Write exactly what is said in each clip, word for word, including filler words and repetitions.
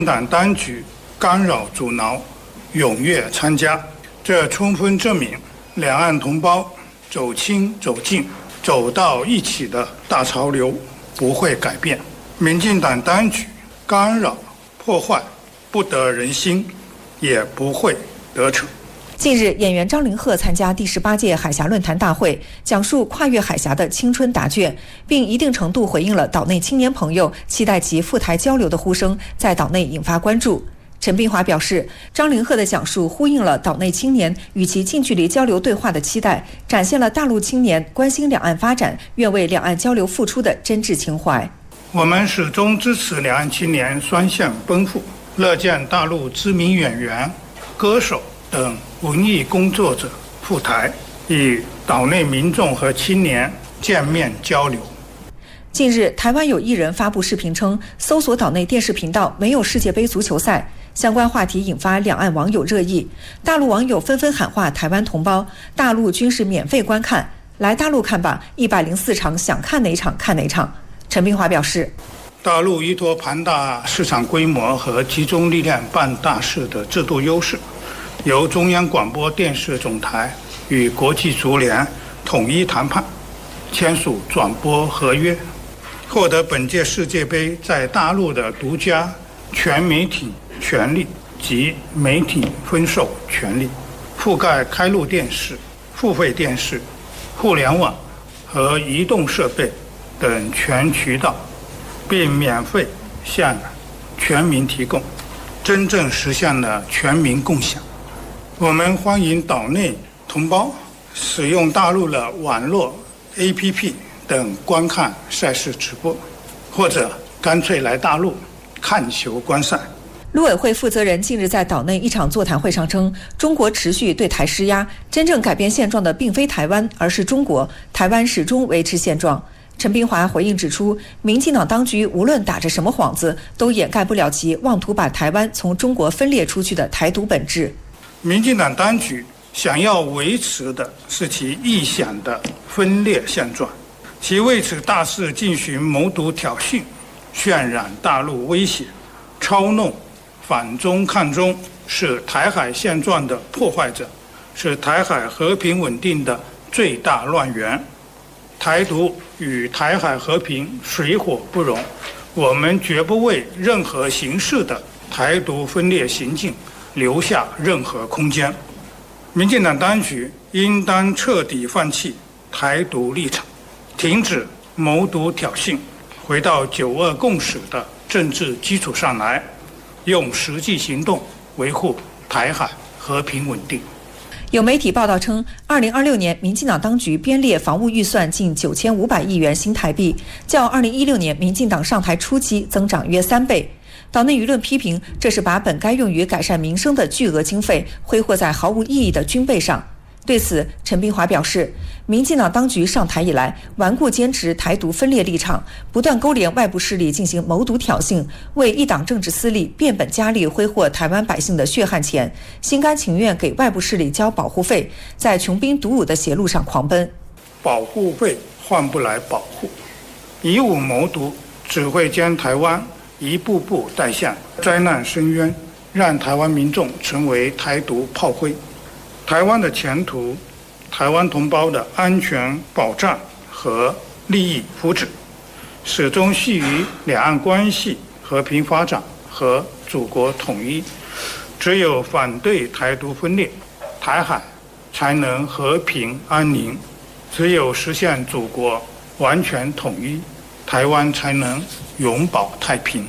党当局干扰阻挠，踊跃参加，这充分证明两岸同胞走亲走近、走到一起的大潮流不会改变。民进党当局干扰破坏不得人心，也不会得逞。 近日，演员张凌赫参加第十八届海峡论坛大会，讲述跨越海峡的青春答卷，并一定程度回应了岛内青年朋友期待其赴台交流的呼声，在岛内引发关注。陈碧华表示，张凌赫的讲述呼应了岛内青年与其近距离交流对话的期待，展现了大陆青年关心两岸发展、愿为两岸交流付出的真挚情怀。 我们始终支持两岸青年双向奔赴，乐见大陆知名演员、歌手等文艺工作者赴台，与岛内民众和青年见面交流。 近日，台湾有艺人发布视频称，搜索岛内电视频道没有世界杯足球赛，相关话题引发两岸网友热议。大陆网友纷纷喊话台湾同胞，大陆均是免费观看，来大陆看吧，一百零四场想看哪场看哪场。陈碧华表示， 大陆依托庞大市场规模和集中力量办大事的制度优势，由中央广播电视总台与国际足联统一谈判，签署转播合约，获得本届世界杯在大陆的独家全媒体权利及媒体分售权利，覆盖开路电视、付费电视、互联网和移动设备等全渠道，并免费向全民提供，真正实现了全民共享。我们欢迎岛内同胞使用大陆的网络 A P P 等观看赛事直播，或者干脆来大陆看球观赛。 陆委会负责人近日在岛内一场座谈会上称，中国持续对台施压，真正改变现状的并非台湾，而是中国，台湾始终维持现状。陈碧华回应指出，民进党当局无论打着什么幌子，都掩盖不了其妄图把台湾从中国分裂出去的台独本质。 民进党当局想要维持的是其臆想的分裂现状，其为此大肆进行谋独挑衅，渲染大陆威胁，操弄反中抗中，是台海现状的破坏者，是台海和平稳定的最大乱源。台独与台海和平水火不容，我们绝不为任何形式的台独分裂行径留下任何空间。民进党当局应当彻底放弃台独立场，停止谋独挑衅，回到九二共识的政治基础上来，用实际行动维护台海和平稳定。 有媒体报道称，二零二六年民进党当局编列防务预算近九千五百亿元新台币，较二零一六年民进党上台初期增长约三倍。岛内舆论批评，这是把本该用于改善民生的巨额经费挥霍在毫无意义的军备上。对此，陈碧华表示，民进党当局上台以来，顽固坚持台独分裂立场，不断勾连外部势力进行谋独挑衅，为一党政治私利变本加厉挥霍台湾百姓的血汗钱，心甘情愿给外部势力交保护费，在穷兵黩武的邪路上狂奔。 保护费换不来保护，以武谋独只会将台湾一步步带向灾难深渊，让台湾民众成为台独炮灰。台湾的前途，台湾同胞的安全保障和利益福祉，始终系于两岸关系和平发展和祖国统一。只有反对台独分裂，台海才能和平安宁；只有实现祖国完全统一，台湾才能永保太平。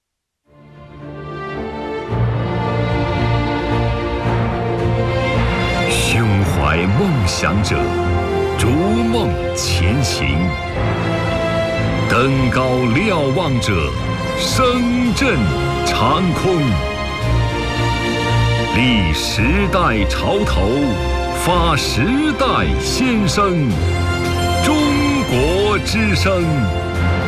胸怀梦想者，逐梦前行；登高瞭望者，声震长空。立时代潮头，发时代先声。中国之声。